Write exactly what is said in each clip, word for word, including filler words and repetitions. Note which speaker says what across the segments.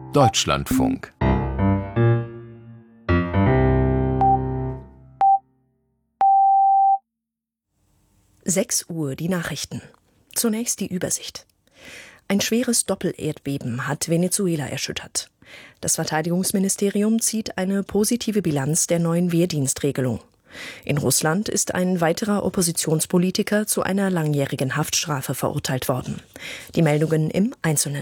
Speaker 1: Deutschlandfunk.
Speaker 2: sechs Uhr, die Nachrichten. Zunächst die Übersicht. Ein schweres Doppelerdbeben hat Venezuela erschüttert. Das Verteidigungsministerium zieht eine positive Bilanz der neuen Wehrdienstregelung. In Russland ist ein weiterer Oppositionspolitiker zu einer langjährigen Haftstrafe verurteilt worden. Die Meldungen im Einzelnen.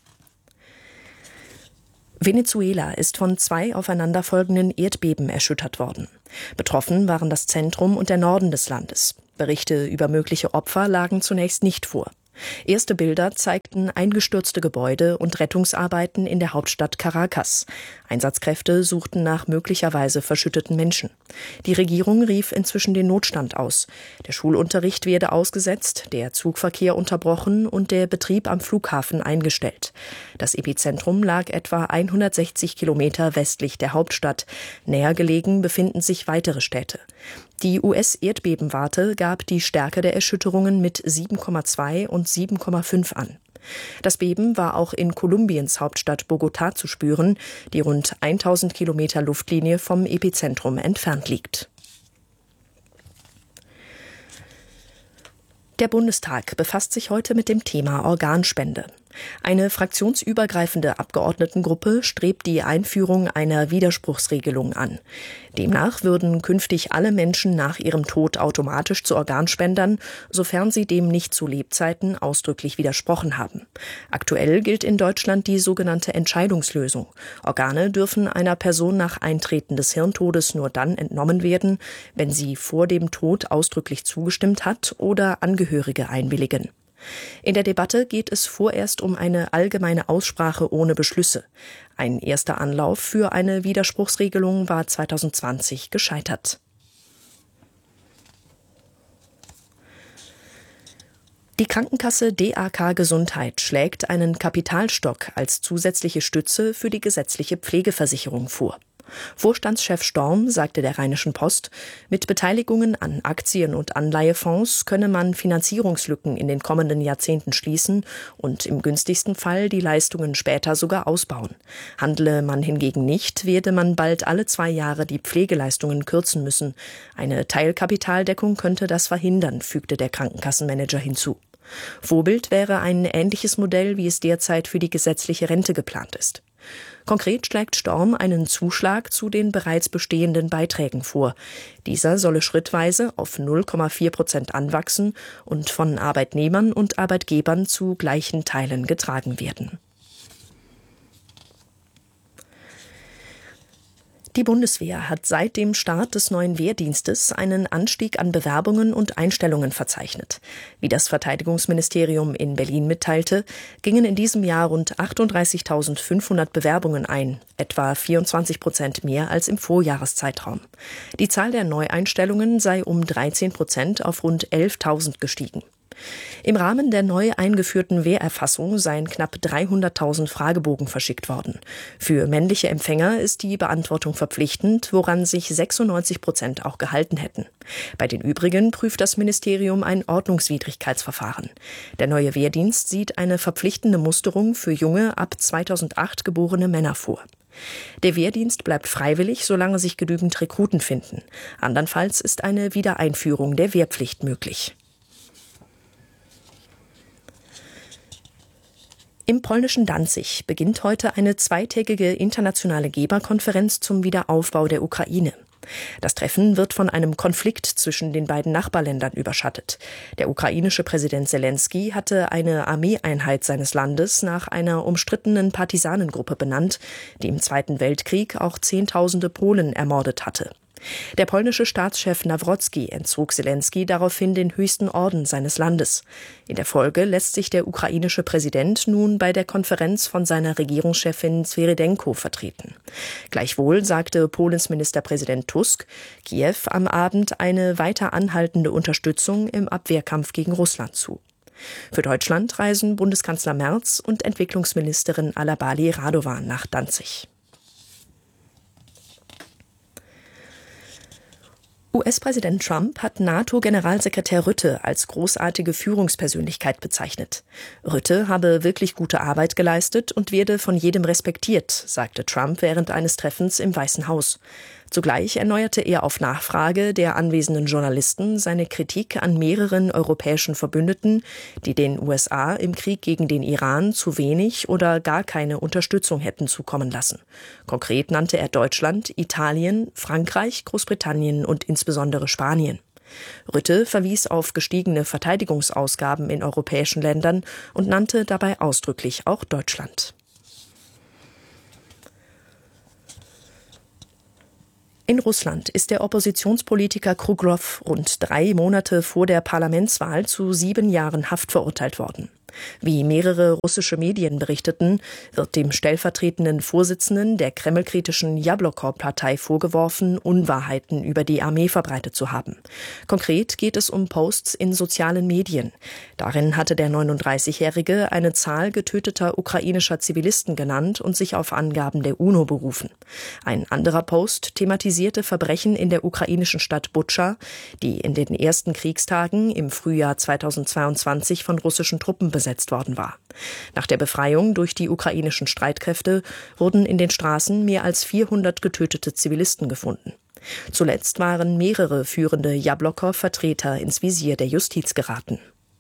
Speaker 2: Venezuela ist von zwei aufeinanderfolgenden Erdbeben erschüttert worden. Betroffen waren das Zentrum und der Norden des Landes. Berichte über mögliche Opfer lagen zunächst nicht vor. Erste Bilder zeigten eingestürzte Gebäude und Rettungsarbeiten in der Hauptstadt Caracas. Einsatzkräfte suchten nach möglicherweise verschütteten Menschen. Die Regierung rief inzwischen den Notstand aus. Der Schulunterricht werde ausgesetzt, der Zugverkehr unterbrochen und der Betrieb am Flughafen eingestellt. Das Epizentrum lag etwa hundertsechzig Kilometer westlich der Hauptstadt. Näher gelegen befinden sich weitere Städte. Die U S-Erdbebenwarte gab die Stärke der Erschütterungen mit sieben Komma zwei und sieben Komma fünf an. Das Beben war auch in Kolumbiens Hauptstadt Bogotá zu spüren, die rund tausend Kilometer Luftlinie vom Epizentrum entfernt liegt. Der Bundestag befasst sich heute mit dem Thema Organspende. Eine fraktionsübergreifende Abgeordnetengruppe strebt die Einführung einer Widerspruchsregelung an. Demnach würden künftig alle Menschen nach ihrem Tod automatisch zu Organspendern, sofern sie dem nicht zu Lebzeiten ausdrücklich widersprochen haben. Aktuell gilt in Deutschland die sogenannte Entscheidungslösung. Organe dürfen einer Person nach Eintreten des Hirntodes nur dann entnommen werden, wenn sie vor dem Tod ausdrücklich zugestimmt hat oder Angehörige einwilligen. In der Debatte geht es vorerst um eine allgemeine Aussprache ohne Beschlüsse. Ein erster Anlauf für eine Widerspruchsregelung war zweitausendzwanzig gescheitert. Die Krankenkasse D A K Gesundheit schlägt einen Kapitalstock als zusätzliche Stütze für die gesetzliche Pflegeversicherung vor. Vorstandschef Storm sagte der Rheinischen Post, mit Beteiligungen an Aktien- und Anleihefonds könne man Finanzierungslücken in den kommenden Jahrzehnten schließen und im günstigsten Fall die Leistungen später sogar ausbauen. Handle man hingegen nicht, werde man bald alle zwei Jahre die Pflegeleistungen kürzen müssen. Eine Teilkapitaldeckung könnte das verhindern, fügte der Krankenkassenmanager hinzu. Vorbild wäre ein ähnliches Modell, wie es derzeit für die gesetzliche Rente geplant ist. Konkret schlägt Storm einen Zuschlag zu den bereits bestehenden Beiträgen vor. Dieser solle schrittweise auf null Komma vier Prozent anwachsen und von Arbeitnehmern und Arbeitgebern zu gleichen Teilen getragen werden. Die Bundeswehr hat seit dem Start des neuen Wehrdienstes einen Anstieg an Bewerbungen und Einstellungen verzeichnet. Wie das Verteidigungsministerium in Berlin mitteilte, gingen in diesem Jahr rund achtunddreißigtausendfünfhundert Bewerbungen ein, etwa vierundzwanzig Prozent mehr als im Vorjahreszeitraum. Die Zahl der Neueinstellungen sei um dreizehn Prozent auf rund elftausend gestiegen. Im Rahmen der neu eingeführten Wehrerfassung seien knapp dreihunderttausend Fragebogen verschickt worden. Für männliche Empfänger ist die Beantwortung verpflichtend, woran sich sechsundneunzig Prozent auch gehalten hätten. Bei den übrigen prüft das Ministerium ein Ordnungswidrigkeitsverfahren. Der neue Wehrdienst sieht eine verpflichtende Musterung für junge, ab zweitausendacht geborene Männer vor. Der Wehrdienst bleibt freiwillig, solange sich genügend Rekruten finden. Andernfalls ist eine Wiedereinführung der Wehrpflicht möglich. Im polnischen Danzig beginnt heute eine zweitägige internationale Geberkonferenz zum Wiederaufbau der Ukraine. Das Treffen wird von einem Konflikt zwischen den beiden Nachbarländern überschattet. Der ukrainische Präsident Selenskyj hatte eine Armeeeinheit seines Landes nach einer umstrittenen Partisanengruppe benannt, die im Zweiten Weltkrieg auch Zehntausende Polen ermordet hatte. Der polnische Staatschef Nawrocki entzog Selenskyj daraufhin den höchsten Orden seines Landes. In der Folge lässt sich der ukrainische Präsident nun bei der Konferenz von seiner Regierungschefin Swerydenko vertreten. Gleichwohl sagte Polens Ministerpräsident Tusk Kiew am Abend eine weiter anhaltende Unterstützung im Abwehrkampf gegen Russland zu. Für Deutschland reisen Bundeskanzler Merz und Entwicklungsministerin Alabali Radovan nach Danzig. U S-Präsident Trump hat NATO-Generalsekretär Rutte als großartige Führungspersönlichkeit bezeichnet. Rutte habe wirklich gute Arbeit geleistet und werde von jedem respektiert, sagte Trump während eines Treffens im Weißen Haus. Zugleich erneuerte er auf Nachfrage der anwesenden Journalisten seine Kritik an mehreren europäischen Verbündeten, die den U S A im Krieg gegen den Iran zu wenig oder gar keine Unterstützung hätten zukommen lassen. Konkret nannte er Deutschland, Italien, Frankreich, Großbritannien und insbesondere Spanien. Rutte verwies auf gestiegene Verteidigungsausgaben in europäischen Ländern und nannte dabei ausdrücklich auch Deutschland. In Russland ist der Oppositionspolitiker Kruglow rund drei Monate vor der Parlamentswahl zu sieben Jahren Haft verurteilt worden. Wie mehrere russische Medien berichteten, wird dem stellvertretenden Vorsitzenden der kremlkritischen Jablokow-Partei vorgeworfen, Unwahrheiten über die Armee verbreitet zu haben. Konkret geht es um Posts in sozialen Medien. Darin hatte der neununddreißigjährige eine Zahl getöteter ukrainischer Zivilisten genannt und sich auf Angaben der UNO berufen. Ein anderer Post thematisierte Verbrechen in der ukrainischen Stadt Butscha, die in den ersten Kriegstagen im Frühjahr zweitausendzweiundzwanzig von russischen Truppen besetzt worden war. Nach der Befreiung durch die ukrainischen Streitkräfte wurden in den Straßen mehr als vierhundert getötete Zivilisten gefunden. Zuletzt waren mehrere führende Jablokow-Vertreter ins Visier der Justiz geraten.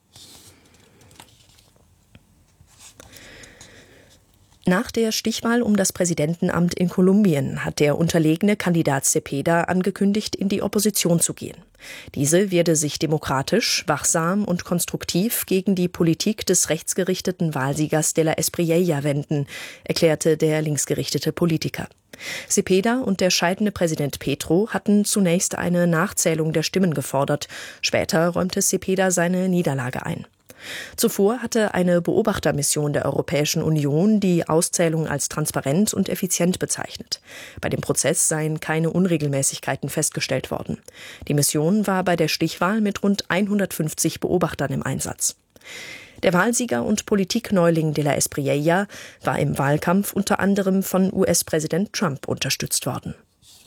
Speaker 2: Nach der Stichwahl um das Präsidentenamt in Kolumbien hat der unterlegene Kandidat Cepeda angekündigt, in die Opposition zu gehen. Diese werde sich demokratisch, wachsam und konstruktiv gegen die Politik des rechtsgerichteten Wahlsiegers de la Espriella wenden, erklärte der linksgerichtete Politiker. Cepeda und der scheidende Präsident Petro hatten zunächst eine Nachzählung der Stimmen gefordert. Später räumte Cepeda seine Niederlage ein. Zuvor hatte eine Beobachtermission der Europäischen Union die Auszählung als transparent und effizient bezeichnet. Bei dem Prozess seien keine Unregelmäßigkeiten festgestellt worden. Die Mission war bei der Stichwahl mit rund hundertfünfzig Beobachtern im Einsatz. Der Wahlsieger und Politikneuling de la Espriella war im Wahlkampf unter anderem von U S-Präsident Trump unterstützt worden.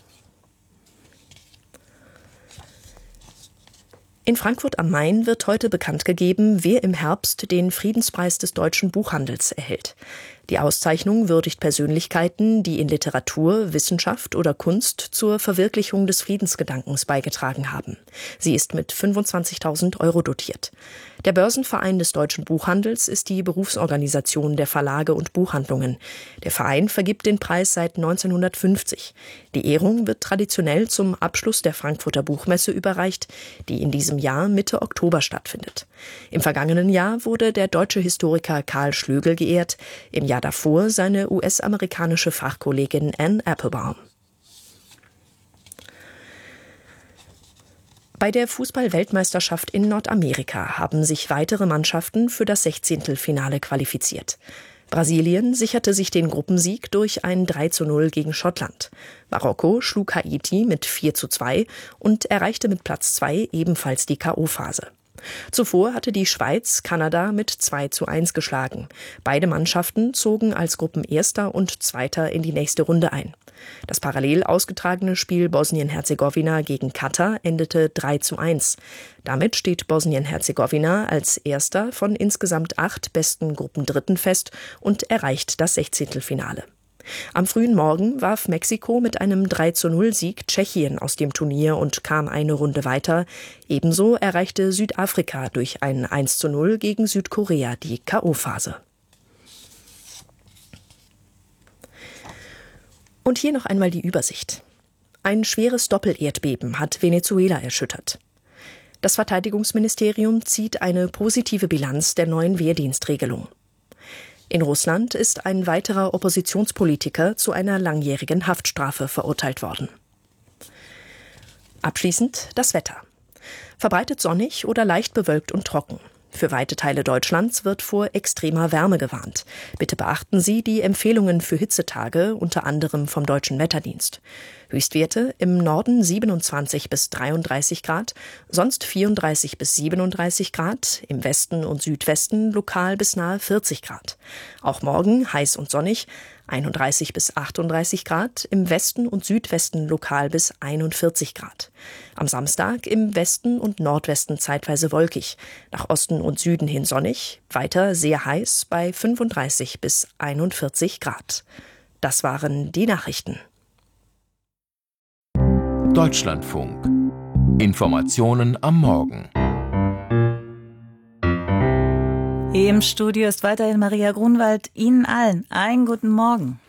Speaker 2: In Frankfurt am Main wird heute bekannt gegeben, wer im Herbst den Friedenspreis des deutschen Buchhandels erhält. Die Auszeichnung würdigt Persönlichkeiten, die in Literatur, Wissenschaft oder Kunst zur Verwirklichung des Friedensgedankens beigetragen haben. Sie ist mit fünfundzwanzigtausend Euro dotiert. Der Börsenverein des deutschen Buchhandels ist die Berufsorganisation der Verlage und Buchhandlungen. Der Verein vergibt den Preis seit neunzehnhundertfünfzig. Die Ehrung wird traditionell zum Abschluss der Frankfurter Buchmesse überreicht, die in diesem Jahr Mitte Oktober stattfindet. Im vergangenen Jahr wurde der deutsche Historiker Karl Schlögel geehrt, im Jahr davor seine U S-amerikanische Fachkollegin Anne Applebaum. Bei der Fußball-Weltmeisterschaft in Nordamerika haben sich weitere Mannschaften für das Sechzehntelfinale qualifiziert. Brasilien sicherte sich den Gruppensieg durch ein drei zu null gegen Schottland. Marokko schlug Haiti mit vier zu zwei und erreichte mit Platz zwei ebenfalls die K O-Phase. Zuvor hatte die Schweiz Kanada mit zwei zu eins geschlagen. Beide Mannschaften zogen als Gruppenerster und Zweiter in die nächste Runde ein. Das parallel ausgetragene Spiel Bosnien-Herzegowina gegen Katar endete drei zu eins. Damit steht Bosnien-Herzegowina als erster von insgesamt acht besten Gruppendritten fest und erreicht das Sechzehntelfinale. Am frühen Morgen warf Mexiko mit einem drei zu null Sieg Tschechien aus dem Turnier und kam eine Runde weiter. Ebenso erreichte Südafrika durch ein eins zu null gegen Südkorea die K O-Phase. Und hier noch einmal die Übersicht. Ein schweres Doppelerdbeben hat Venezuela erschüttert. Das Verteidigungsministerium zieht eine positive Bilanz der neuen Wehrdienstregelung. In Russland ist ein weiterer Oppositionspolitiker zu einer langjährigen Haftstrafe verurteilt worden. Abschließend das Wetter. Verbreitet sonnig oder leicht bewölkt und trocken. Für weite Teile Deutschlands wird vor extremer Wärme gewarnt. Bitte beachten Sie die Empfehlungen für Hitzetage, unter anderem vom Deutschen Wetterdienst. Höchstwerte im Norden siebenundzwanzig bis dreiunddreißig Grad, sonst vierunddreißig bis siebenunddreißig Grad, im Westen und Südwesten lokal bis nahe vierzig Grad. Auch morgen heiß und sonnig, einunddreißig bis achtunddreißig Grad, im Westen und Südwesten lokal bis einundvierzig Grad. Am Samstag im Westen und Nordwesten zeitweise wolkig, nach Osten und Süden hin sonnig, weiter sehr heiß bei fünfunddreißig bis einundvierzig Grad. Das waren die Nachrichten.
Speaker 1: Deutschlandfunk. Informationen am Morgen.
Speaker 3: Im Studio ist weiterhin Maria Grunwald. Ihnen allen einen guten Morgen.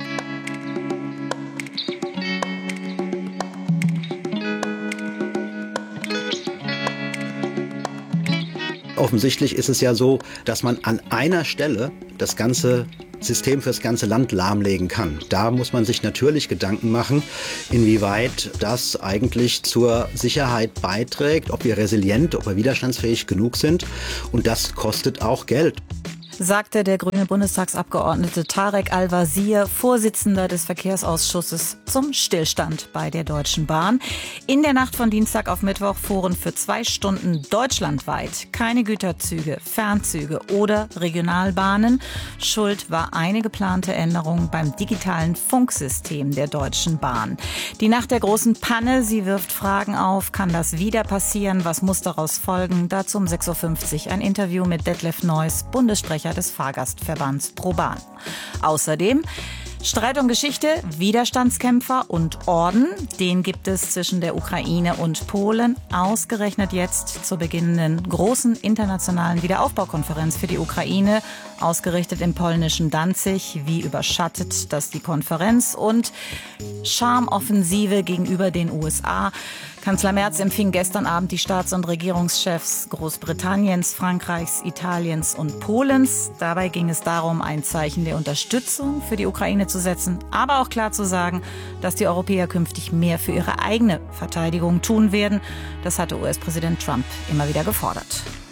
Speaker 4: Offensichtlich ist es ja so, dass man an einer Stelle das ganze System fürs ganze Land lahmlegen kann. Da muss man sich natürlich Gedanken machen, inwieweit das eigentlich zur Sicherheit beiträgt, ob wir resilient, ob wir widerstandsfähig genug sind. Und das kostet auch Geld,
Speaker 3: sagte der grüne Bundestagsabgeordnete Tarek Al-Wazir, Vorsitzender des Verkehrsausschusses, zum Stillstand bei der Deutschen Bahn. In der Nacht von Dienstag auf Mittwoch fuhren für zwei Stunden deutschlandweit keine Güterzüge, Fernzüge oder Regionalbahnen. Schuld war eine geplante Änderung beim digitalen Funksystem der Deutschen Bahn. Die Nacht der großen Panne, sie wirft Fragen auf. Kann das wieder passieren? Was muss daraus folgen? Dazu um sechs Uhr fünfzig ein Interview mit Detlef Neuss, Bundessprecher des Fahrgastverbands ProBahn. Außerdem Streit um Geschichte, Widerstandskämpfer und Orden, den gibt es zwischen der Ukraine und Polen, ausgerechnet jetzt zur beginnenden großen internationalen Wiederaufbaukonferenz für die Ukraine, ausgerichtet im polnischen Danzig. Wie überschattet das die Konferenz? Und Charmoffensive gegenüber den U S A. Kanzler Merz empfing gestern Abend die Staats- und Regierungschefs Großbritanniens, Frankreichs, Italiens und Polens. Dabei ging es darum, ein Zeichen der Unterstützung für die Ukraine zu setzen, aber auch klar zu sagen, dass die Europäer künftig mehr für ihre eigene Verteidigung tun werden. Das hatte U S-Präsident Trump immer wieder gefordert.